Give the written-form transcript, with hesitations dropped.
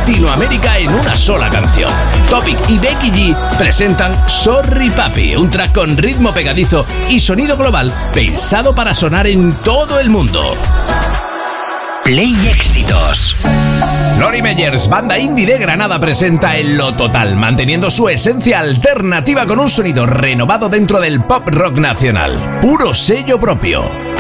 Latinoamérica en una sola canción. Topic y Becky G presentan Sorry Papi, un track con ritmo pegadizo y sonido global pensado para sonar en todo el mundo. Play Éxitos. Lori Meyers, banda indie de Granada, presenta En lo Total, manteniendo su esencia alternativa con un sonido renovado dentro del pop rock nacional. Puro sello propio.